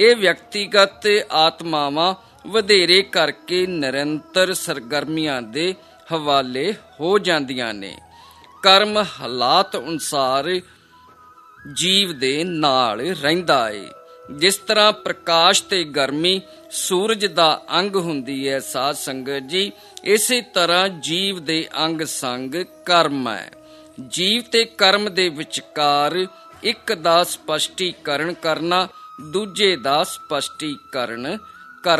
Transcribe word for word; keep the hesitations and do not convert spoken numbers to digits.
ਇਹ ਵਿਅਕਤੀਗਤ ਆਤਮਾਵਾਂ ਵਧੇਰੇ ਕਰਕੇ ਨਿਰੰਤਰ ਸਰਗਰਮੀਆਂ ਦੇ ਹਵਾਲੇ ਹੋ ਜਾਂਦੀਆਂ ਨੇ। ਕਰਮ ਹਾਲਾਤ ਅਨੁਸਾਰ ਜੀਵ ਦੇ ਨਾਲ ਰਹਿੰਦਾ ਏ। ਜਿਸ ਤਰ੍ਹਾਂ ਪ੍ਰਕਾਸ਼ ਤੇ ਗਰਮੀ ਸੂਰਜ ਦਾ ਅੰਗ ਹੁੰਦੀ ਹੈ ਸਾਧ ਸੰਗਤ ਜੀ, ਇਸੇ ਤਰ੍ਹਾਂ ਜੀਵ ਦੇ ਅੰਗ ਸੰਗ ਕਰਮ ਹੈ। ਜੀਵ ਤੇ ਕਰਮ ਦੇ ਵਿਚਕਾਰ ਇੱਕ ਦਾ ਸਪਸ਼ਟੀਕਰਨ ਕਰਨਾ, ਦੂਜੇ ਦਾ ਸਪਸ਼ਟੀਕਰਨ